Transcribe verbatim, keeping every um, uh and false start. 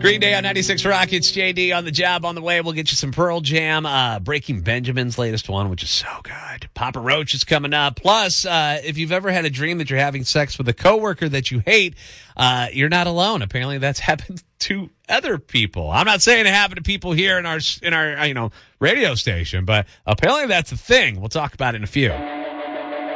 Green Day on ninety-six Rockets. J D on the job on the way. We'll get you some Pearl Jam. Uh, Breaking Benjamin's latest one, which is so good. Papa Roach is coming up. Plus, uh, if you've ever had a dream that you're having sex with a coworker that you hate, uh, you're not alone. Apparently, that's happened to other people. I'm not saying it happened to people here in our in our you know radio station, but apparently that's a thing. We'll talk about it in a few.